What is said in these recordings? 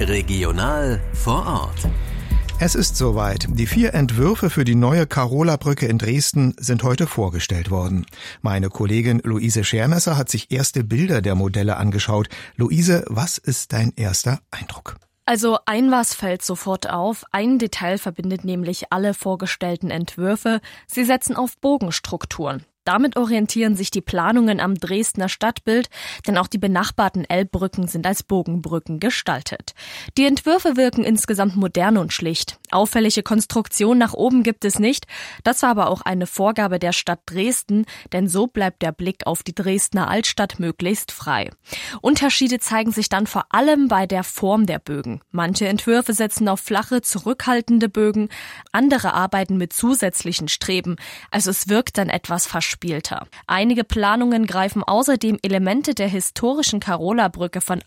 Regional vor Ort. Es ist soweit. Die 4 Entwürfe für die neue Karola-Brücke in Dresden sind heute vorgestellt worden. Meine Kollegin Luise Schermesser hat sich erste Bilder der Modelle angeschaut. Luise, was ist dein erster Eindruck? Also ein was fällt sofort auf. Ein Detail verbindet nämlich alle vorgestellten Entwürfe. Sie setzen auf Bogenstrukturen. Damit orientieren sich die Planungen am Dresdner Stadtbild, denn auch die benachbarten Elbbrücken sind als Bogenbrücken gestaltet. Die Entwürfe wirken insgesamt modern und schlicht. Auffällige Konstruktion nach oben gibt es nicht. Das war aber auch eine Vorgabe der Stadt Dresden, denn so bleibt der Blick auf die Dresdner Altstadt möglichst frei. Unterschiede zeigen sich dann vor allem bei der Form der Bögen. Manche Entwürfe setzen auf flache, zurückhaltende Bögen, andere arbeiten mit zusätzlichen Streben. Also es wirkt dann etwas verspielter. Einige Planungen greifen außerdem Elemente der historischen Karola-Brücke von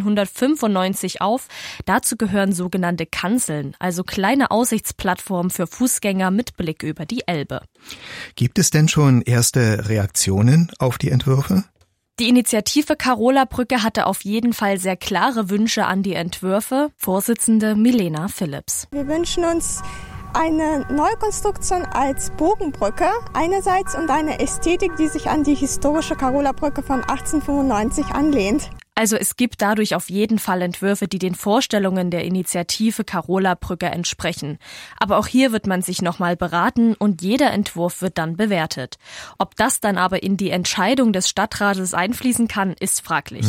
1895 auf. Dazu gehören sogenannte Kanzeln, also kleine Aussichtsplattformen für Fußgänger mit Blick über die Elbe. Gibt es denn schon erste Reaktionen auf die Entwürfe? Die Initiative Karola-Brücke hatte auf jeden Fall sehr klare Wünsche an die Entwürfe. Vorsitzende Milena Philipps. Wir wünschen uns eine Neukonstruktion als Bogenbrücke einerseits und eine Ästhetik, die sich an die historische Karola-Brücke von 1895 anlehnt. Also es gibt dadurch auf jeden Fall Entwürfe, die den Vorstellungen der Initiative Karola-Brücke entsprechen. Aber auch hier wird man sich nochmal beraten und jeder Entwurf wird dann bewertet. Ob das dann aber in die Entscheidung des Stadtrates einfließen kann, ist fraglich.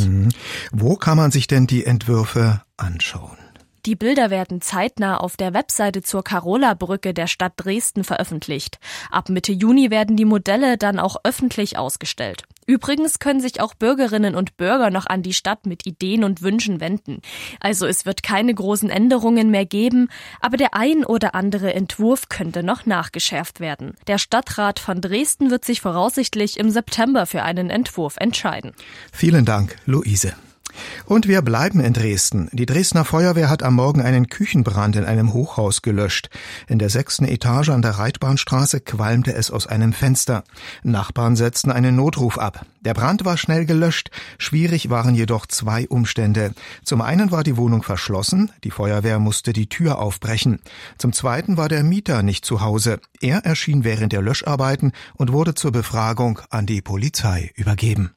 Wo kann man sich denn die Entwürfe anschauen? Die Bilder werden zeitnah auf der Webseite zur Karola-Brücke der Stadt Dresden veröffentlicht. Ab Mitte Juni werden die Modelle dann auch öffentlich ausgestellt. Übrigens können sich auch Bürgerinnen und Bürger noch an die Stadt mit Ideen und Wünschen wenden. Also es wird keine großen Änderungen mehr geben, aber der ein oder andere Entwurf könnte noch nachgeschärft werden. Der Stadtrat von Dresden wird sich voraussichtlich im September für einen Entwurf entscheiden. Vielen Dank, Luise. Und wir bleiben in Dresden. Die Dresdner Feuerwehr hat am Morgen einen Küchenbrand in einem Hochhaus gelöscht. In der 6. Etage an der Reitbahnstraße qualmte es aus einem Fenster. Nachbarn setzten einen Notruf ab. Der Brand war schnell gelöscht. Schwierig waren jedoch 2 Umstände. Zum einen war die Wohnung verschlossen. Die Feuerwehr musste die Tür aufbrechen. Zum zweiten war der Mieter nicht zu Hause. Er erschien während der Löscharbeiten und wurde zur Befragung an die Polizei übergeben.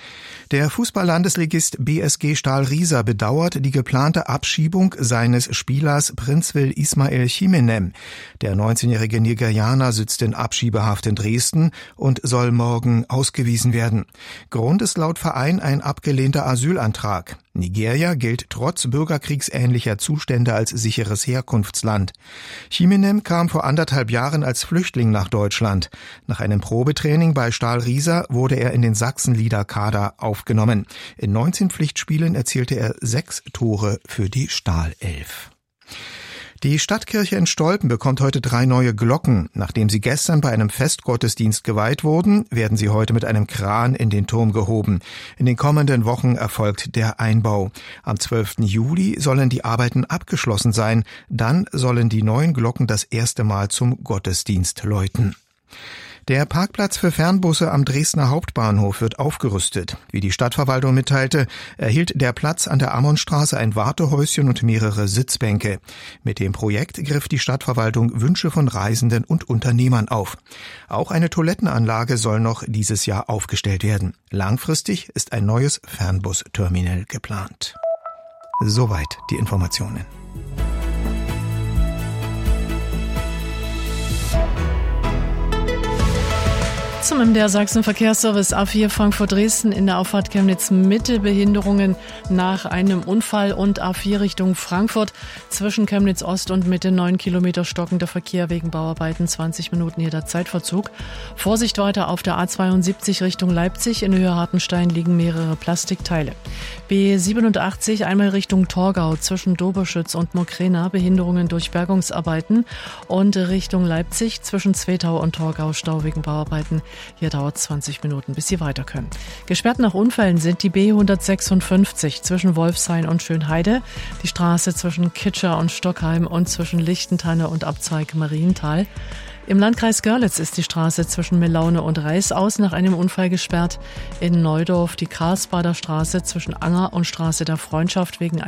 Der Fußball-Landesligist BSG Stahl Riesa bedauert die geplante Abschiebung seines Spielers Prinzville Ismail Chiminem. Der 19-jährige Nigerianer sitzt in Abschiebehaft in Dresden und soll morgen ausgewiesen werden. Grund ist laut Verein ein abgelehnter Asylantrag. Nigeria gilt trotz bürgerkriegsähnlicher Zustände als sicheres Herkunftsland. Chiminem kam vor 1,5 Jahren als Flüchtling nach Deutschland. Nach einem Probetraining bei Stahl Riesa wurde er in den Sachsenlieder-Kader aufgenommen. In 19 Pflichtspielen erzielte er 6 Tore für die Stahlelf. Die Stadtkirche in Stolpen bekommt heute 3 neue Glocken. Nachdem sie gestern bei einem Festgottesdienst geweiht wurden, werden sie heute mit einem Kran in den Turm gehoben. In den kommenden Wochen erfolgt der Einbau. Am 12. Juli sollen die Arbeiten abgeschlossen sein. Dann sollen die neuen Glocken das erste Mal zum Gottesdienst läuten. Der Parkplatz für Fernbusse am Dresdner Hauptbahnhof wird aufgerüstet. Wie die Stadtverwaltung mitteilte, erhielt der Platz an der Ammonstraße ein Wartehäuschen und mehrere Sitzbänke. Mit dem Projekt griff die Stadtverwaltung Wünsche von Reisenden und Unternehmern auf. Auch eine Toilettenanlage soll noch dieses Jahr aufgestellt werden. Langfristig ist ein neues Fernbusterminal geplant. Soweit die Informationen. Zum MDR Sachsen Verkehrsservice A4 Frankfurt-Dresden in der Auffahrt Chemnitz-Mitte Behinderungen nach einem Unfall und A4 Richtung Frankfurt zwischen Chemnitz-Ost und Mitte 9 Kilometer stockender Verkehr wegen Bauarbeiten, 20 Minuten jeder Zeitverzug. Vorsicht weiter auf der A72 Richtung Leipzig, in Höhe Hartenstein liegen mehrere Plastikteile. B87 einmal Richtung Torgau zwischen Doberschütz und Mokrena, Behinderungen durch Bergungsarbeiten, und Richtung Leipzig zwischen Zwetau und Torgau Stau wegen Bauarbeiten. Hier dauert es 20 Minuten, bis Sie weiter können. Gesperrt nach Unfällen sind die B156 zwischen Wolfshain und Schönheide, die Straße zwischen Kitscher und Stockheim und zwischen Lichtentanne und Abzweig Marienthal. Im Landkreis Görlitz ist die Straße zwischen Melaune und Reißaus nach einem Unfall gesperrt. In Neudorf die Karlsbader Straße zwischen Anger und Straße der Freundschaft wegen